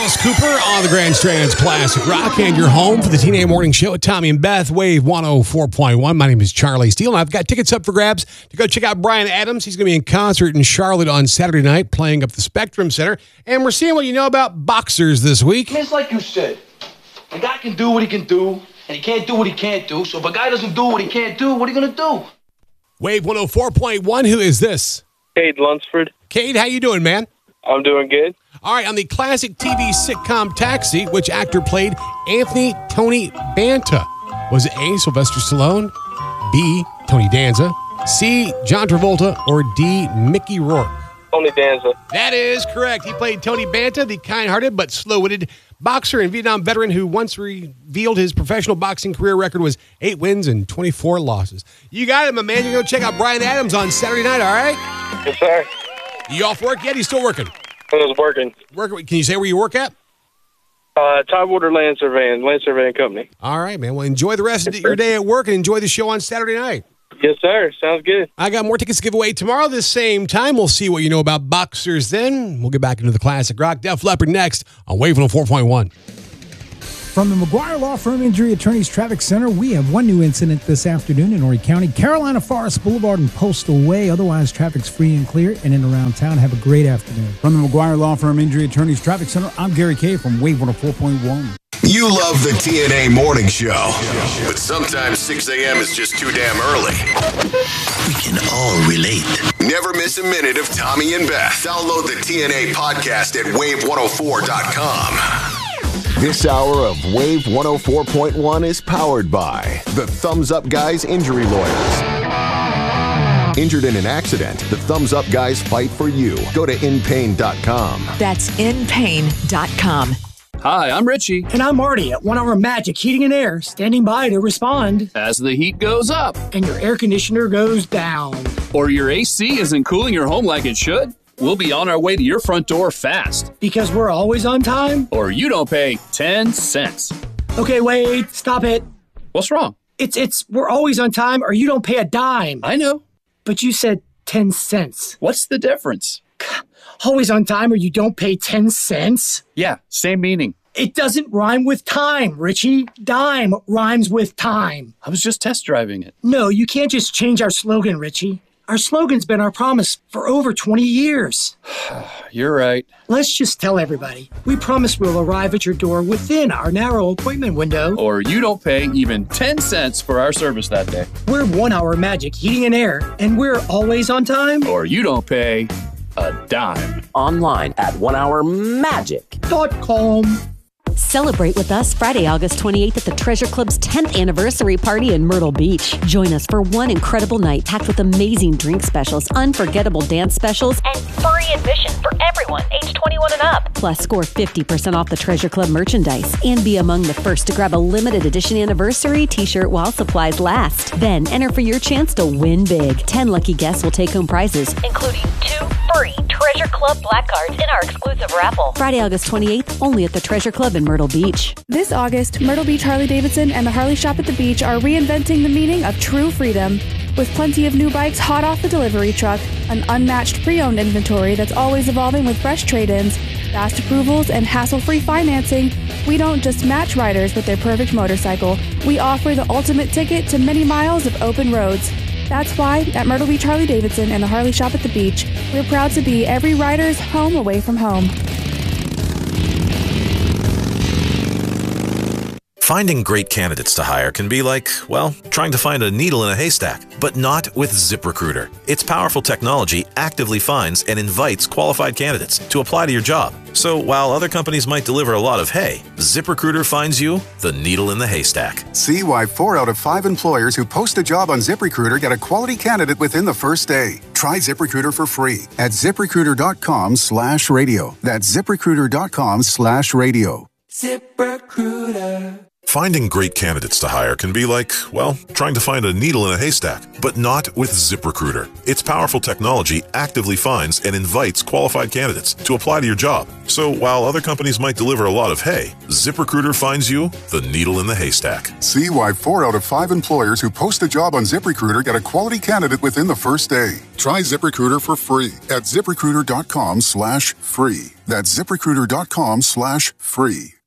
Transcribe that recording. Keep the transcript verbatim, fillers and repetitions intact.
Alice Cooper on the Grand Strands Classic Rock, and you're home for the T N A Morning Show with Tommy and Beth, Wave one oh four point one. My name is Charlie Steele, and I've got tickets up for grabs to go check out Bryan Adams. He's going to be in concert in Charlotte on Saturday night, playing up the Spectrum Center, and we're seeing what you know about boxers this week. It's like you said, a guy can do what he can do, and he can't do what he can't do, so if a guy doesn't do what he can't do, what are you going to do? Wave one oh four point one, who is this? Cade Lunsford. Cade, how you doing, man? I'm doing good. All right, on the classic T V sitcom Taxi, which actor played Anthony Tony Banta? Was it A, Sylvester Stallone, B, Tony Danza, C, John Travolta, or D, Mickey Rourke? Tony Danza. That is correct. He played Tony Banta, the kind-hearted but slow-witted boxer and Vietnam veteran who once revealed his professional boxing career record was eight wins and twenty-four losses. You got it, my man. You're going to check out Bryan Adams on Saturday night, all right? Yes, sir. You off work yet? He's still working? I was working. Working. Can you say where you work at? Uh, Tidewater Land Surveying, Land Surveying Company. All right, man. Well, enjoy the rest of your day at work and enjoy the show on Saturday night. Yes, sir. Sounds good. I got more tickets to give away tomorrow this same time. We'll see what you know about boxers then. We'll get back into the classic rock. Def Leppard next on Wave one oh four point one. From the McGuire Law Firm Injury Attorneys Traffic Center, we have one new incident this afternoon in Horry County. Carolina Forest Boulevard and Postal Way. Otherwise, traffic's free and clear and in and around town. Have a great afternoon. From the McGuire Law Firm Injury Attorneys Traffic Center, I'm Gary Kay from Wave one oh four point one. You love the T N A Morning Show, but sometimes six a.m. is just too damn early. We can all relate. Never miss a minute of Tommy and Beth. Download the T N A podcast at wave one oh four dot com. This hour of Wave one oh four point one is powered by the Thumbs Up Guys Injury Lawyers. Injured in an accident, the Thumbs Up Guys fight for you. Go to in pain dot com. That's in pain dot com. Hi, I'm Richie. And I'm Marty at One Hour Magic Heating and Air, standing by to respond. As the heat goes up. And your air conditioner goes down. Or your A C isn't cooling your home like it should. We'll be on our way to your front door fast. Because we're always on time? Or you don't pay ten cents. Okay, wait, stop it. What's wrong? It's, it's, we're always on time or you don't pay a dime. I know. But you said ten cents. What's the difference? Always on time or you don't pay ten cents? Yeah, same meaning. It doesn't rhyme with time, Richie. Dime rhymes with time. I was just test driving it. No, you can't just change our slogan, Richie. Our slogan's been our promise for over twenty years. You're right. Let's just tell everybody. We promise we'll arrive at your door within our narrow appointment window. Or you don't pay even ten cents for our service that day. We're One Hour Magic Heating and Air, and we're always on time. Or you don't pay a dime. Online at one hour magic dot com. Celebrate with us Friday, August twenty-eighth at the Treasure Club's tenth anniversary party in Myrtle Beach. Join us for one incredible night packed with amazing drink specials, unforgettable dance specials, and free admission for everyone age twenty-one and up. Plus, score fifty percent off the Treasure Club merchandise and be among the first to grab a limited edition anniversary t-shirt while supplies last. Then enter for your chance to win big. ten lucky guests will take home prizes, including two free Treasure Club black cards in our exclusive raffle. Friday, August twenty-eighth, only at the Treasure Club in Myrtle Beach. This August, Myrtle Beach Harley-Davidson and the Harley Shop at the Beach are reinventing the meaning of true freedom. With plenty of new bikes hot off the delivery truck, an unmatched pre-owned inventory that's always evolving with fresh trade-ins, fast approvals, and hassle-free financing, we don't just match riders with their perfect motorcycle. We offer the ultimate ticket to many miles of open roads. That's why, at Myrtle Beach Harley-Davidson and the Harley Shop at the Beach, we're proud to be every rider's home away from home. Finding great candidates to hire can be like, well, trying to find a needle in a haystack, but not with ZipRecruiter. Its powerful technology actively finds and invites qualified candidates to apply to your job. So while other companies might deliver a lot of hay, ZipRecruiter finds you the needle in the haystack. See why four out of five employers who post a job on ZipRecruiter get a quality candidate within the first day. Try ZipRecruiter for free at ZipRecruiter.com slash radio. That's ZipRecruiter.com slash radio. ZipRecruiter. Finding great candidates to hire can be like, well, trying to find a needle in a haystack, but not with ZipRecruiter. Its powerful technology actively finds and invites qualified candidates to apply to your job. So while other companies might deliver a lot of hay, ZipRecruiter finds you the needle in the haystack. See why four out of five employers who post a job on ZipRecruiter get a quality candidate within the first day. Try ZipRecruiter for free at ZipRecruiter.com slash free. That's ZipRecruiter.com slash free.